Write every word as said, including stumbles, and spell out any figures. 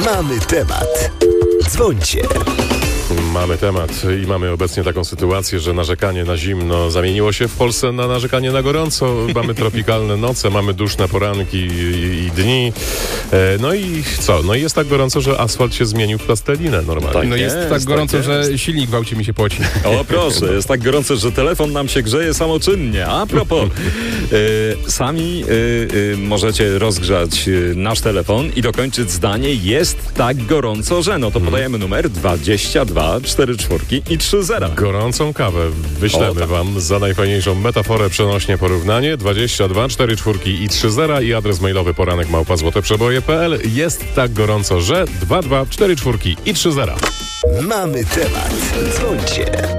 Mamy temat. Dzwońcie. Mamy temat i mamy obecnie taką sytuację, że narzekanie na zimno zamieniło się w Polsce na narzekanie na gorąco. Mamy tropikalne noce, mamy duszne poranki i, i dni. E, no i co? No i jest tak gorąco, że asfalt się zmienił w plastelinę normalnie. Tak no jest, jest tak gorąco, tak jest. że silnik gwałci mi się poci. O proszę, jest tak gorąco, że telefon nam się grzeje samoczynnie. A propos, e, sami e, e, możecie rozgrzać e, nasz telefon i dokończyć zdanie jest tak gorąco, że no to podajemy numer dwadzieścia dwa cztery cztery i trzy zera. Gorącą kawę wyślemy o, tak. wam za najfajniejszą metaforę, przenośnie, porównanie dwadzieścia dwa cztery cztery i trzy zera i adres mailowy poranek małpa złoteprzeboje kropka p l. Jest tak gorąco, że dwa dwa cztery cztery i trzy zera. Mamy temat. Dzwońcie.